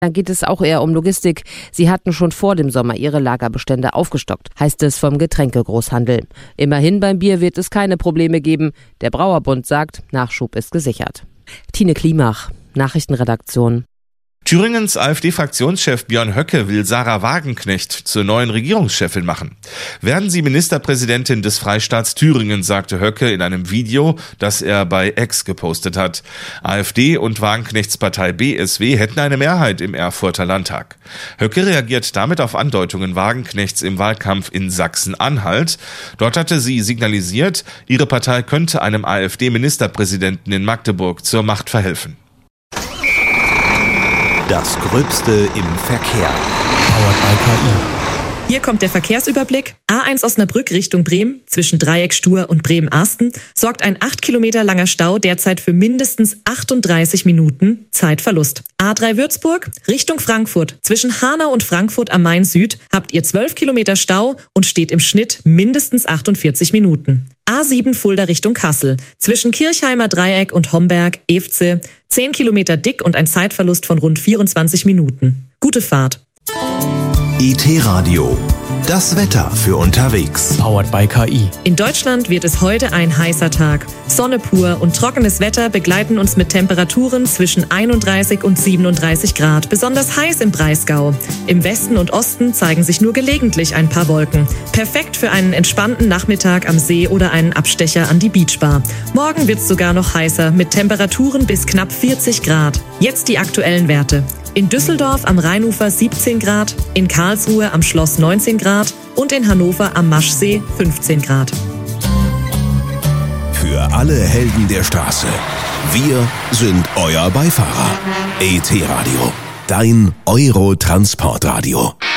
Dann geht es auch eher um Logistik. Sie hatten schon vor dem Sommer ihre Lagerbestände aufgestockt, heißt es vom Getränkegroßhandel. Immerhin beim Bier wird es keine Probleme geben. Der Brauerbund sagt, Nachschub ist gesichert. Tine Klimach, Nachrichtenredaktion. Thüringens AfD-Fraktionschef Björn Höcke will Sarah Wagenknecht zur neuen Regierungschefin machen. Werden Sie Ministerpräsidentin des Freistaats Thüringen, sagte Höcke in einem Video, das er bei X gepostet hat. AfD und Wagenknechts Partei BSW hätten eine Mehrheit im Erfurter Landtag. Höcke reagiert damit auf Andeutungen Wagenknechts im Wahlkampf in Sachsen-Anhalt. Dort hatte sie signalisiert, ihre Partei könnte einem AfD-Ministerpräsidenten in Magdeburg zur Macht verhelfen. Das Gröbste im Verkehr. Powered by KI. Hier kommt der Verkehrsüberblick. A1 Osnabrück Richtung Bremen, zwischen Dreieck Stur und Bremen-Arsten, sorgt ein 8 Kilometer langer Stau derzeit für mindestens 38 Minuten Zeitverlust. A3 Würzburg Richtung Frankfurt, zwischen Hanau und Frankfurt am Main Süd habt ihr 12 Kilometer Stau und steht im Schnitt mindestens 48 Minuten. A7 Fulda Richtung Kassel, zwischen Kirchheimer Dreieck und Homberg, Efze, 10 Kilometer dick und ein Zeitverlust von rund 24 Minuten. Gute Fahrt. IT-Radio. Das Wetter für unterwegs. Powered by KI. In Deutschland wird es heute ein heißer Tag. Sonne pur und trockenes Wetter begleiten uns mit Temperaturen zwischen 31 und 37 Grad. Besonders heiß im Breisgau. Im Westen und Osten zeigen sich nur gelegentlich ein paar Wolken. Perfekt für einen entspannten Nachmittag am See oder einen Abstecher an die Beachbar. Morgen wird es sogar noch heißer mit Temperaturen bis knapp 40 Grad. Jetzt die aktuellen Werte. In Düsseldorf am Rheinufer 17 Grad, in Karlsruhe am Schloss 19 Grad und in Hannover am Maschsee 15 Grad. Für alle Helden der Straße. Wir sind euer Beifahrer. IT-Radio. Dein Euro-Transportradio.